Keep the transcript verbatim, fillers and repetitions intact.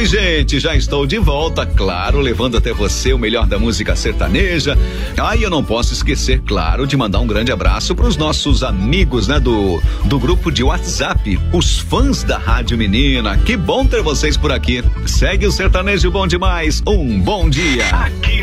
Oi, gente, já estou de volta, claro, levando até você o melhor da música sertaneja. Ah, e eu não posso esquecer, claro, de mandar um grande abraço para os nossos amigos, né, do, do grupo de WhatsApp, os fãs da Rádio Menina. Que bom ter vocês por aqui. Segue o Sertanejo Bom Demais. Um bom dia. Aqui